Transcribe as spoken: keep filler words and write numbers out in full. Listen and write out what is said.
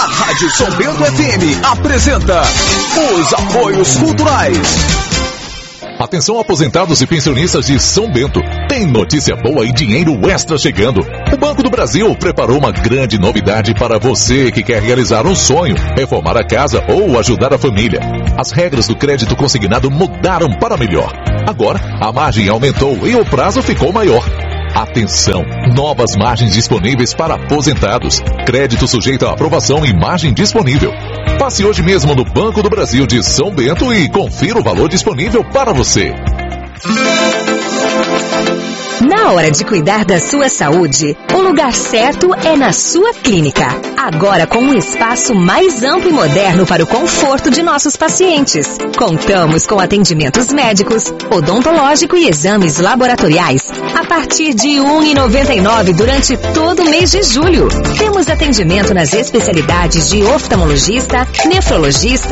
A Rádio São Bento F M apresenta os apoios culturais. Atenção, aposentados e pensionistas de São Bento. Tem notícia boa e dinheiro extra chegando. O Banco do Brasil preparou uma grande novidade para você que quer realizar um sonho, reformar a casa ou ajudar a família. As regras do crédito consignado mudaram para melhor. Agora, a margem aumentou e o prazo ficou maior. Atenção, novas margens disponíveis para aposentados. Crédito sujeito à aprovação e margem disponível. Passe hoje mesmo no Banco do Brasil de São Bento e confira o valor disponível para você. Na hora de cuidar da sua saúde, o lugar certo é na sua clínica. Agora com um espaço mais amplo e moderno para o conforto de nossos pacientes. Contamos com atendimentos médicos, odontológico e exames laboratoriais a partir de um real e noventa e nove centavos durante todo o mês de julho. Temos atendimento nas especialidades de oftalmologista, nefrologista,